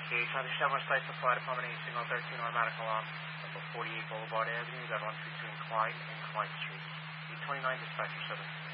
KH 107 West Side Supply Department, signal 13 automatic alarm, number 48 Boulevard Avenue, got 132 Clyde and Clyde Street. 829 dispatcher 7.